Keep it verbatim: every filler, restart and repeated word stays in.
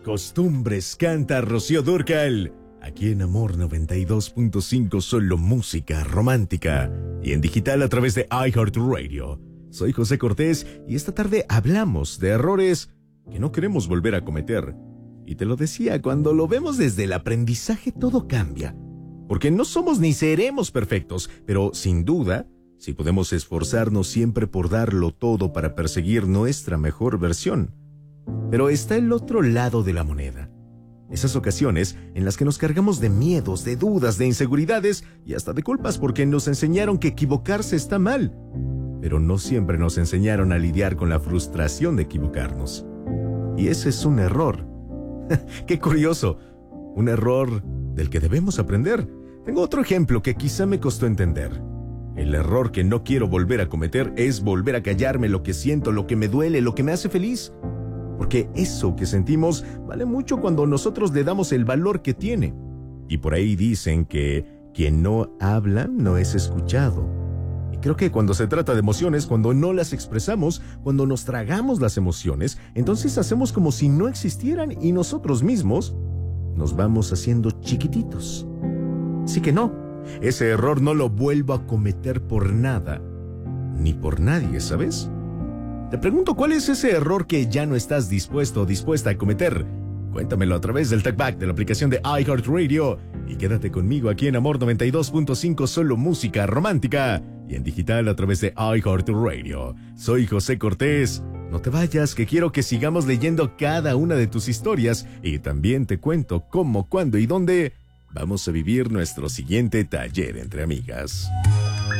Costumbres canta Rocío Dúrcal. Aquí en Amor noventa y dos punto cinco, solo música romántica. Y en digital a través de iHeartRadio. Soy José Cortés y esta tarde hablamos de errores que no queremos volver a cometer. Y te lo decía, cuando lo vemos desde el aprendizaje todo cambia. Porque no somos ni seremos perfectos, pero sin duda, si podemos esforzarnos siempre por darlo todo para perseguir nuestra mejor versión. Pero está el otro lado de la moneda. Esas ocasiones en las que nos cargamos de miedos, de dudas, de inseguridades y hasta de culpas porque nos enseñaron que equivocarse está mal. Pero no siempre nos enseñaron a lidiar con la frustración de equivocarnos. Y ese es un error. ¡Qué curioso! Un error del que debemos aprender. Tengo otro ejemplo que quizá me costó entender. El error que no quiero volver a cometer es volver a callarme lo que siento, lo que me duele, lo que me hace feliz. Porque eso que sentimos vale mucho cuando nosotros le damos el valor que tiene. Y por ahí dicen que quien no habla no es escuchado. Y creo que cuando se trata de emociones, cuando no las expresamos, cuando nos tragamos las emociones, entonces hacemos como si no existieran y nosotros mismos nos vamos haciendo chiquititos. Así que no, ese error no lo vuelvo a cometer por nada, ni por nadie, ¿sabes? Te pregunto, ¿cuál es ese error que ya no estás dispuesto o dispuesta a cometer? Cuéntamelo a través del TalkBack de la aplicación de iHeartRadio y quédate conmigo aquí en Amor noventa y dos punto cinco, solo música romántica y en digital a través de iHeartRadio. Soy José Cortés. No te vayas, que quiero que sigamos leyendo cada una de tus historias y también te cuento cómo, cuándo y dónde vamos a vivir nuestro siguiente taller entre amigas.